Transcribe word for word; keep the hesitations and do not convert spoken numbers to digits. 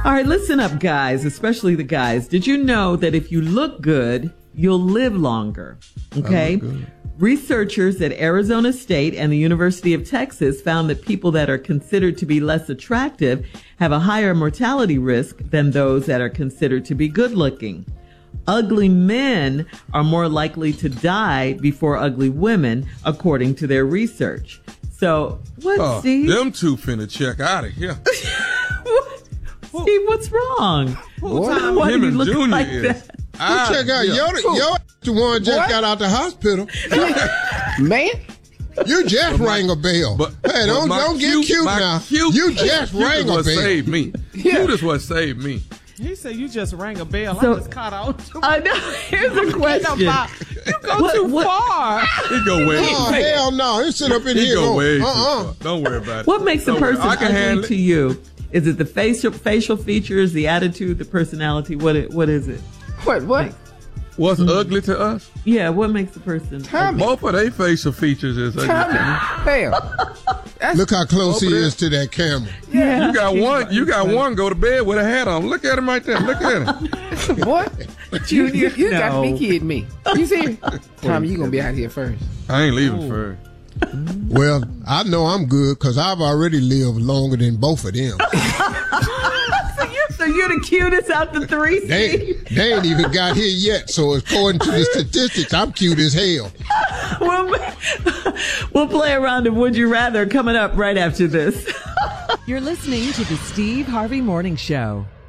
All right, listen up, guys, especially the guys. Did you know that if you look good, you'll live longer? Okay. Researchers at Arizona State and the University of Texas found that people that are considered to be less attractive have a higher mortality risk than those that are considered to be good looking. Ugly men are more likely to die before ugly women, according to their research. So, what, uh, Steve? Them two finna check out of here. Steve, what's wrong? What? Why do Him you and look Junior like is. that? Ah, Check out yeah. your your the one just What? got out the hospital. Man, You just But my- rang a bell. But, hey, but don't my don't cute, get cute my now. Cute, you just cute rang is a what bell. saved me. Yeah. Cute is what saved me. He said you just rang a bell. So- I just caught on to I know. Here's a question. You go What- too what- far. He go way Oh too hell no! He sit up in He here. go going, way too uh-uh. far. Don't worry about it. What makes a Don't worry. person I can handle ugly to it. you? Is it the facial facial features, the attitude, the personality? What it, what is it? what? What? What's ugly to us? Yeah, what makes a person? Tommy. Both of their facial features is ugly. Tommy. Hell. That's, Look how close he Over there. is to that camera. Yeah, You got one. You got one. Go to bed with a hat on. Look at him right there. Look at him. boy. You, you, you got to No. be kidding me. You see? Tommy, you going to be out here first. I ain't leaving first. Well, I know I'm good because I've already lived longer than both of them. So you're, so you're the cutest out the three. They Steve. they ain't even got here yet. So according to the statistics, I'm cute as hell. We'll, we'll play a round of Would You Rather coming up right after this. You're listening to the Steve Harvey Morning Show.